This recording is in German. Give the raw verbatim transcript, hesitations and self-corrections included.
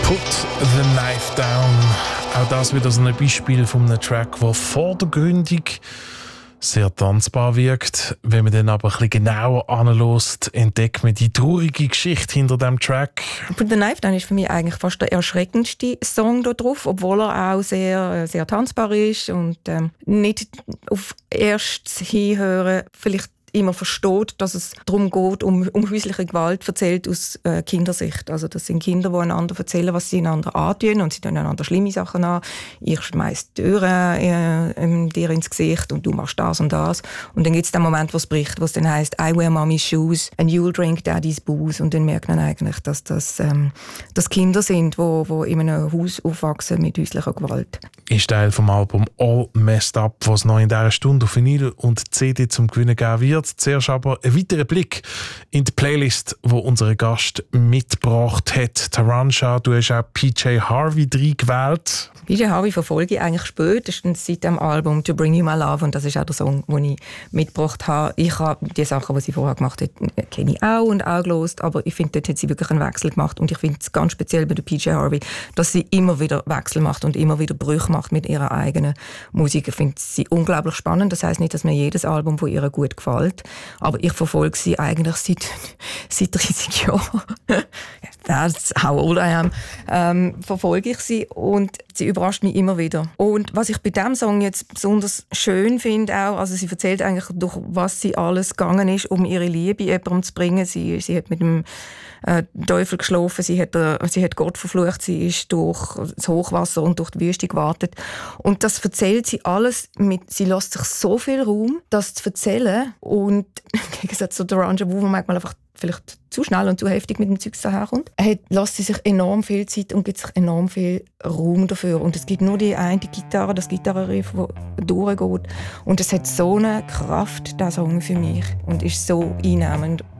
Put the Knife Down. Auch das wieder so ein Beispiel von einem Track, der vor der Gründung sehr tanzbar wirkt. Wenn man dann aber ein bisschen genauer anhört, entdeckt man die traurige Geschichte hinter dem Track. Put the Knife Down ist für mich eigentlich fast der erschreckendste Song da drauf, obwohl er auch sehr, sehr tanzbar ist und ähm, nicht auf erstes Hinhören vielleicht immer versteht, dass es darum geht, um, um häusliche Gewalt erzählt aus äh, Kindersicht. Also das sind Kinder, die einander erzählen, was sie einander antun und sie tun einander schlimme Sachen an. Ich schmeiß die Türen äh, dir ins Gesicht und du machst das und das. Und dann gibt es den Moment, wo es bricht, wo es dann heisst, I wear mommy's shoes and you'll drink daddy's booze. Und dann merkt man eigentlich, dass das ähm, dass Kinder sind, die wo, wo in einem Haus aufwachsen mit häuslicher Gewalt. Ist Teil vom Album All Messed Up, was noch in dieser Stunde auf Vinyl und C D zum Gewinnen geben wird. Zuerst aber ein weiterer Blick in die Playlist, die unser Gast mitgebracht hat. Tarantula, du hast auch P J Harvey reingewählt. P J Harvey verfolge ich eigentlich spätestens seit dem Album «To Bring You My Love» und das ist auch der Song, den ich mitgebracht habe. Ich habe die Sachen, die sie vorher gemacht hat, kenne ich auch und auch gehört, aber ich finde, dort hat sie wirklich einen Wechsel gemacht und ich finde es ganz speziell bei der P J Harvey, dass sie immer wieder Wechsel macht und immer wieder Brüche macht mit ihrer eigenen Musik. Ich finde sie unglaublich spannend. Das heisst nicht, dass mir jedes Album von ihr gut gefällt, aber ich verfolge sie eigentlich seit, seit dreißig Jahren. That's how old I am. Ähm, verfolge ich sie und sie überrascht mich immer wieder. Und was ich bei diesem Song jetzt besonders schön finde, auch, also sie erzählt eigentlich, durch was sie alles gegangen ist, um ihre Liebe jemandem zu bringen. Sie, sie hat mit dem äh, Teufel geschlafen, sie hat, äh, sie hat Gott verflucht, sie ist durch das Hochwasser und durch die Wüste gewartet. Und das erzählt sie alles, mit, sie lässt sich so viel Raum, das zu erzählen. Und im Gegensatz zu Tarantula, wo man manchmal einfach vielleicht zu schnell und zu heftig mit dem Zeug daherkommt, er lässt sie sich enorm viel Zeit und gibt sich enorm viel Raum dafür. Und es gibt nur die eine Gitarre, das Gitarrenriff, das durchgeht. Und es hat so eine Kraft, dieser Song für mich. Und ist so einnehmend.